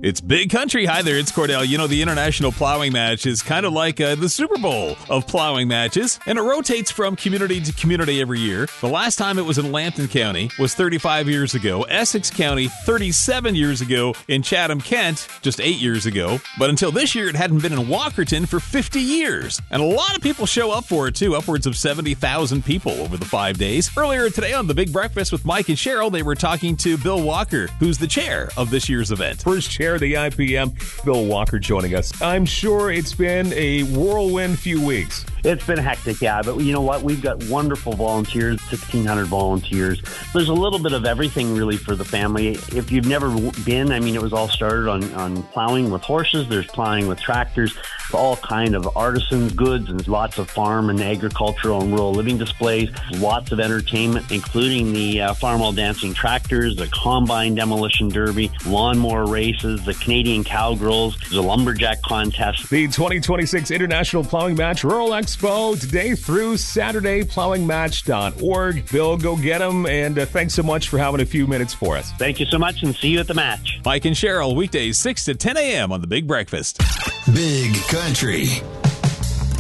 It's Big Country. Hi there, it's Cordell. You know, the International Plowing Match is kind of like the Super Bowl of plowing matches, and it rotates from community to community every year. The last time it was in Lambton County was 35 years ago, Essex County 37 years ago, in Chatham, Kent just 8 years ago. But until this year, it hadn't been in Walkerton for 50 years. And a lot of people show up for it, too, upwards of 70,000 people over the 5 days. Earlier today on The Big Breakfast with Mike and Cheryl, they were talking to Bill Walker, who's the chair of this year's event. First chair of the IPM, Bill Walker joining us. I'm sure it's been a whirlwind few weeks. It's been hectic, yeah, but you know what? We've got wonderful volunteers, 1,600 volunteers. There's a little bit of everything, really, for the family. If you've never been, I mean, it was all started on plowing with horses. There's plowing with tractors, all kind of artisans, goods, and lots of farm and agricultural and rural living displays, lots of entertainment, including the farm-all dancing tractors, the combine demolition derby, lawnmower races, the Canadian cowgirls, the lumberjack contest. The 2026 International Plowing Match Rural Expo, today through Saturday, plowingmatch.org. Bill, go get them, and thanks so much for having a few minutes for us. Thank you so much, and see you at the match. Mike and Cheryl, weekdays 6 to 10 a.m. on The Big Breakfast. Big Country.